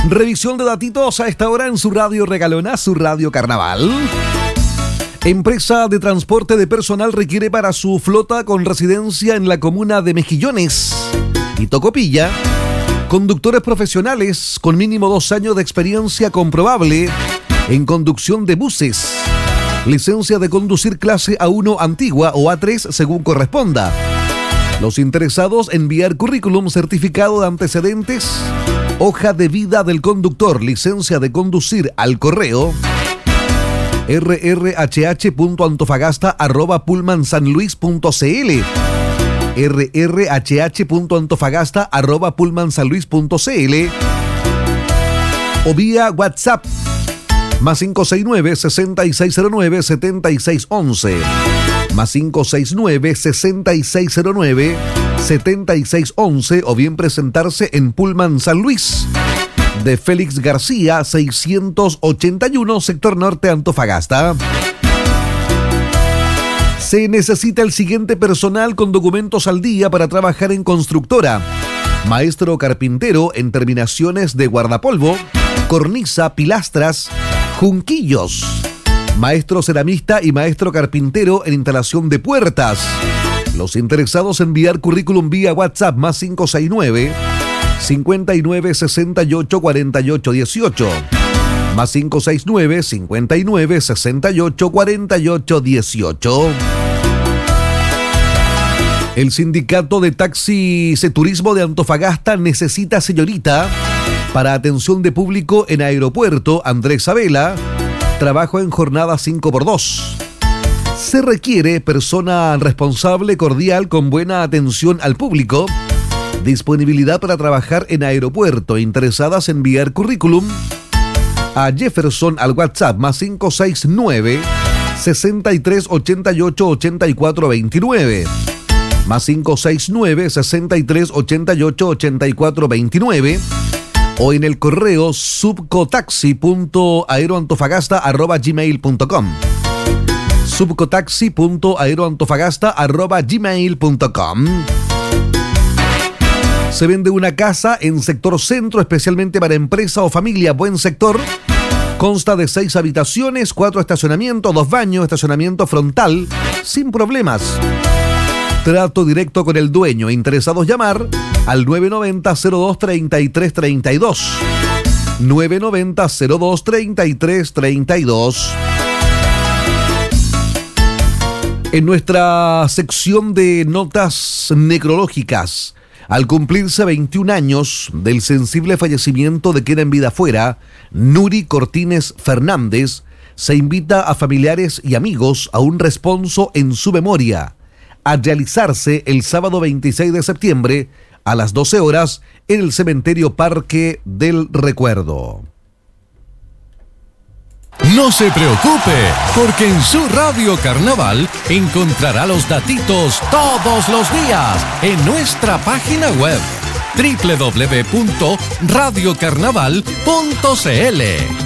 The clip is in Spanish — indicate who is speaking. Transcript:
Speaker 1: Revisión de datitos a esta hora en su radio regalona, su radio carnaval. Empresa de transporte de personal requiere para su flota con residencia en la comuna de Mejillones y Tocopilla conductores profesionales con mínimo 2 años de experiencia comprobable en conducción de buses. Licencia de conducir clase A1 antigua o A3 según corresponda. Los interesados enviar currículum, certificado de antecedentes, hoja de vida del conductor, licencia de conducir al correo rrhh.antofagasta@pullmansanluis.cl rrhh.antofagasta@pullmansanluis.cl o vía WhatsApp más 569-6609-7611 más 569-6609-7611 o bien presentarse en Pullman San Luis de Félix García 681, sector norte, Antofagasta. Se necesita el siguiente personal con documentos al día para trabajar en constructora: maestro carpintero en terminaciones de guardapolvo, cornisa, pilastras, junquillos; maestro ceramista y maestro carpintero en instalación de puertas. Los interesados enviar currículum vía WhatsApp más 569-5968-4818 más 569-5968-4818. El sindicato de taxis y turismo de Antofagasta necesita señorita para atención de público en aeropuerto Andrés Sabela. Trabajo en jornada 5x2. Se requiere persona responsable, cordial, con buena atención al público. Disponibilidad para trabajar en aeropuerto. Interesadas enviar currículum a Jefferson al WhatsApp más 569-6388-8429 más 569-6388-8429 o en el correo subcotaxi.aeroantofagasta@gmail.com subcotaxi.aeroantofagasta@gmail.com. Se vende una casa en sector centro, especialmente para empresa o familia. Buen sector. Consta de 6 habitaciones, 4 estacionamientos, 2 baños, estacionamiento frontal, sin problemas. Trato directo con el dueño. Interesados llamar al 990-02-3332. 990-02-3332. En nuestra sección de notas necrológicas, al cumplirse 21 años del sensible fallecimiento de quien en vida fuera, Nuri Cortines Fernández, se invita a familiares y amigos a un responso en su memoria, a realizarse el sábado 26 de septiembre a las 12 horas en el cementerio Parque del Recuerdo.
Speaker 2: No se preocupe, porque en su Radio Carnaval encontrará los datitos todos los días en nuestra página web www.radiocarnaval.cl.